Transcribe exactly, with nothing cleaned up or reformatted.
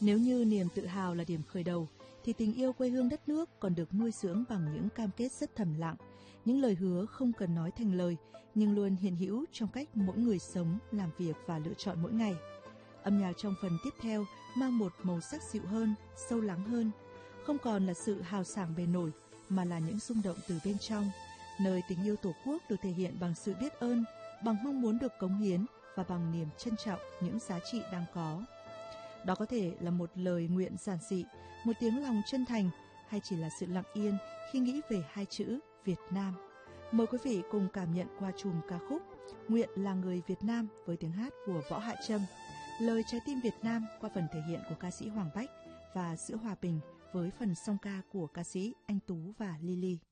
Nếu như niềm tự hào là điểm khởi đầu, thì tình yêu quê hương đất nước còn được nuôi dưỡng bằng những cam kết rất thầm lặng, những lời hứa không cần nói thành lời, nhưng luôn hiện hữu trong cách mỗi người sống, làm việc và lựa chọn mỗi ngày. Âm nhạc trong phần tiếp theo mang một màu sắc dịu hơn, sâu lắng hơn, không còn là sự hào sảng bề nổi, mà là những rung động từ bên trong, nơi tình yêu Tổ quốc được thể hiện bằng sự biết ơn, bằng mong muốn được cống hiến và bằng niềm trân trọng những giá trị đang có. Đó có thể là một lời nguyện giản dị, một tiếng lòng chân thành, hay chỉ là sự lặng yên khi nghĩ về hai chữ Việt Nam. Mời quý vị cùng cảm nhận qua chùm ca khúc Nguyện là người Việt Nam với tiếng hát của Võ Hạ Trâm, lời trái tim Việt Nam qua phần thể hiện của ca sĩ Hoàng Bách và Sữa Hòa Bình với phần song ca của ca sĩ Anh Tú và Lily.